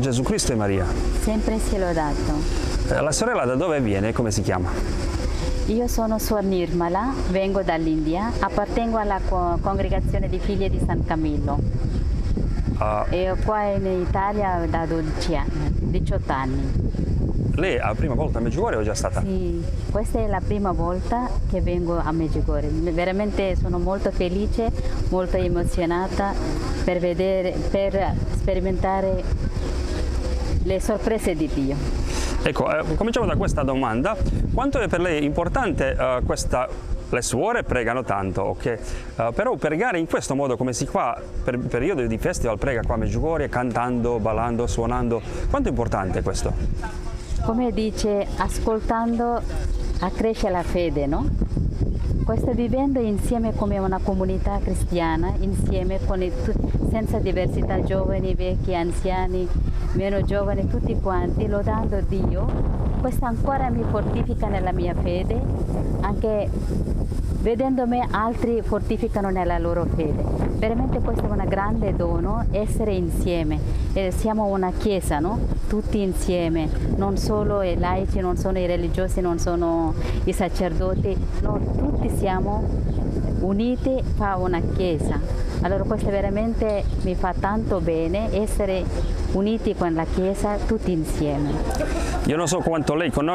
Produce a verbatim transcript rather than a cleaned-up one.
Gesù Cristo e Maria. Sempre sia lodato. Eh, La sorella da dove viene? Come si chiama? Io sono Suor Nirmala, vengo dall'India, appartengo alla co- congregazione di figlie di San Camillo. Ah, E qua in Italia da dodici anni, diciotto anni. lei è la prima volta a Medjugorje o è già stata? Sì, questa è la prima volta che vengo a Medjugorje. Veramente sono molto felice, molto emozionata per vedere, per sperimentare le sorprese di Dio. Ecco, eh, cominciamo da questa domanda. Quanto è per lei importante eh, questa... Le suore pregano tanto, ok? Eh, però pregare in questo modo, come si fa per periodo di festival, prega qua a Medjugorje, cantando, ballando, suonando, quanto è importante questo? Come dice, ascoltando accresce la fede, no? Questo vivendo insieme come una comunità cristiana, insieme con i, tu- senza diversità, giovani, vecchi, anziani, meno giovani, tutti quanti, lodando Dio, questo ancora mi fortifica nella mia fede, anche vedendo me altri fortificano nella loro fede. Veramente questo è un grande dono, essere insieme. Eh, siamo una chiesa, no? Tutti insieme, non solo i laici, non sono i religiosi, non sono i sacerdoti, no, tutti siamo uniti, fa una chiesa. Allora questo veramente mi fa tanto bene, essere uniti con la chiesa tutti insieme. Io non so quanto lei conosce